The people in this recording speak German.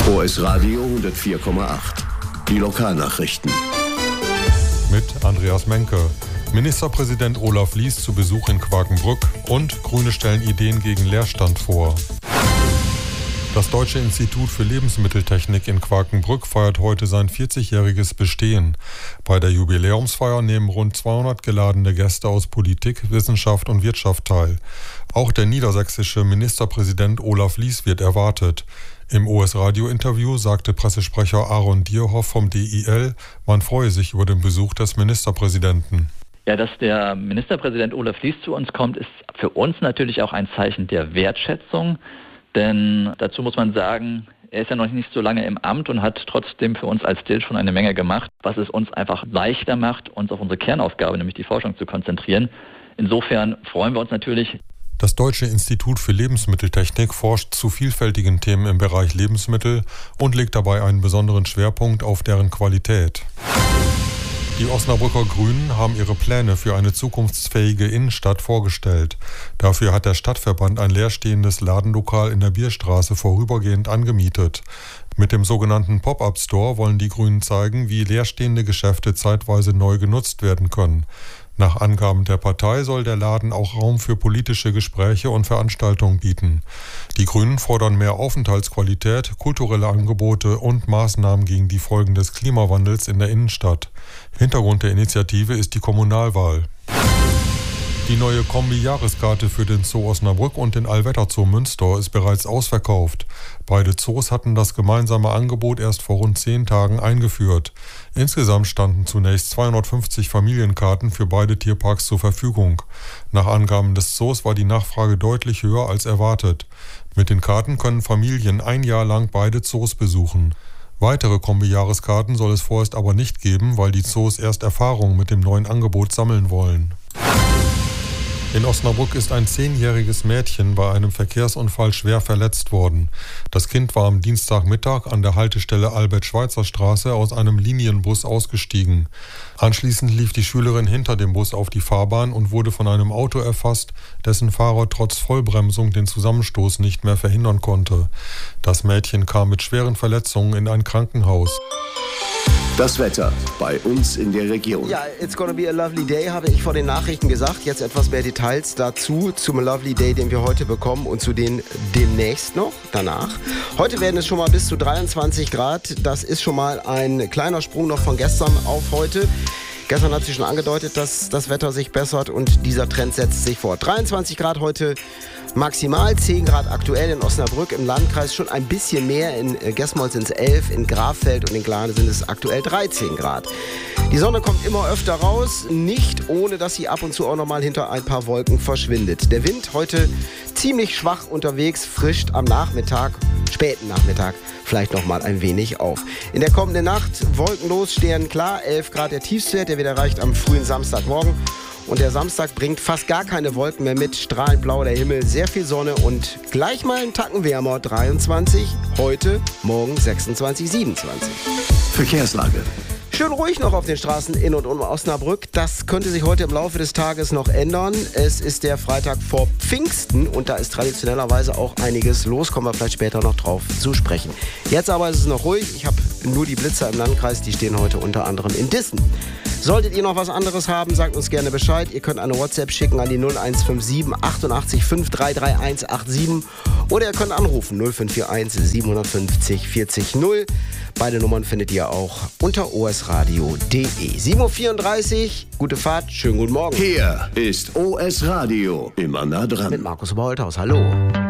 OS Radio 104,8. Die Lokalnachrichten. Mit Andreas Menke. Ministerpräsident Olaf Lies zu Besuch in Quakenbrück und Grüne stellen Ideen gegen Leerstand vor. Das Deutsche Institut für Lebensmitteltechnik in Quakenbrück feiert heute sein 40-jähriges Bestehen. Bei der Jubiläumsfeier nehmen rund 200 geladene Gäste aus Politik, Wissenschaft und Wirtschaft teil. Auch der niedersächsische Ministerpräsident Olaf Lies wird erwartet. Im OS-Radio-Interview sagte Pressesprecher Aaron Dierhoff vom DIL, man freue sich über den Besuch des Ministerpräsidenten. Ja, dass der Ministerpräsident Olaf Lies zu uns kommt, ist für uns natürlich auch ein Zeichen der Wertschätzung. Denn dazu muss man sagen, er ist ja noch nicht so lange im Amt und hat trotzdem für uns als DIL schon eine Menge gemacht, was es uns einfach leichter macht, uns auf unsere Kernaufgabe, nämlich die Forschung zu konzentrieren. Insofern freuen wir uns natürlich. Das Deutsche Institut für Lebensmitteltechnik forscht zu vielfältigen Themen im Bereich Lebensmittel und legt dabei einen besonderen Schwerpunkt auf deren Qualität. Die Osnabrücker Grünen haben ihre Pläne für eine zukunftsfähige Innenstadt vorgestellt. Dafür hat der Stadtverband ein leerstehendes Ladenlokal in der Bierstraße vorübergehend angemietet. Mit dem sogenannten Pop-up-Store wollen die Grünen zeigen, wie leerstehende Geschäfte zeitweise neu genutzt werden können. Nach Angaben der Partei soll der Laden auch Raum für politische Gespräche und Veranstaltungen bieten. Die Grünen fordern mehr Aufenthaltsqualität, kulturelle Angebote und Maßnahmen gegen die Folgen des Klimawandels in der Innenstadt. Hintergrund der Initiative ist die Kommunalwahl. Die neue Kombi-Jahreskarte für den Zoo Osnabrück und den Allwetterzoo Münster ist bereits ausverkauft. Beide Zoos hatten das gemeinsame Angebot erst vor rund 10 Tagen eingeführt. Insgesamt standen zunächst 250 Familienkarten für beide Tierparks zur Verfügung. Nach Angaben des Zoos war die Nachfrage deutlich höher als erwartet. Mit den Karten können Familien ein Jahr lang beide Zoos besuchen. Weitere Kombi-Jahreskarten soll es vorerst aber nicht geben, weil die Zoos erst Erfahrungen mit dem neuen Angebot sammeln wollen. In Osnabrück ist ein 10-jähriges Mädchen bei einem Verkehrsunfall schwer verletzt worden. Das Kind war am Dienstagmittag an der Haltestelle Albert-Schweitzer-Straße aus einem Linienbus ausgestiegen. Anschließend lief die Schülerin hinter dem Bus auf die Fahrbahn und wurde von einem Auto erfasst, dessen Fahrer trotz Vollbremsung den Zusammenstoß nicht mehr verhindern konnte. Das Mädchen kam mit schweren Verletzungen in ein Krankenhaus. Das Wetter bei uns in der Region. Ja, it's gonna be a lovely day, habe ich vor den Nachrichten gesagt. Jetzt etwas mehr Details dazu, zum Lovely Day, den wir heute bekommen und zu den demnächst noch, danach. Heute werden es schon mal bis zu 23 Grad. Das ist schon mal ein kleiner Sprung noch von gestern auf heute. Gestern hat sie schon angedeutet, dass das Wetter sich bessert und dieser Trend setzt sich fort. 23 Grad heute maximal, 10 Grad aktuell in Osnabrück, im Landkreis schon ein bisschen mehr, in Gesmolz sind es 11, in Grafeld und in Glane sind es aktuell 13 Grad. Die Sonne kommt immer öfter raus, nicht ohne dass sie ab und zu auch nochmal hinter ein paar Wolken verschwindet. Der Wind heute ziemlich schwach unterwegs, frischt am Nachmittag, späten Nachmittag vielleicht nochmal ein wenig auf. In der kommenden Nacht wolkenlos, sternenklar, 11 Grad der Tiefstwert, der wird erreicht am frühen Samstagmorgen. Und der Samstag bringt fast gar keine Wolken mehr mit, strahlend blau der Himmel, sehr viel Sonne und gleich mal einen Tacken wärmer, 23, heute, morgen 26, 27. Verkehrslage. Schön ruhig noch auf den Straßen in und um Osnabrück. Das könnte sich heute im Laufe des Tages noch ändern. Es ist der Freitag vor Pfingsten und da ist traditionellerweise auch einiges los. Kommen wir vielleicht später noch drauf zu sprechen. Jetzt aber ist es noch ruhig. Ich habe nur die Blitzer im Landkreis, die stehen heute unter anderem in Dissen. Solltet ihr noch was anderes haben, sagt uns gerne Bescheid. Ihr könnt eine WhatsApp schicken an die 0157 88 5333 187 oder ihr könnt anrufen 0541 750 40 0. Beide Nummern findet ihr auch unter osradio.de. 7.34 Uhr, gute Fahrt, schönen guten Morgen. Hier ist OS Radio, immer nah dran. Mit Markus Oberholthaus, hallo.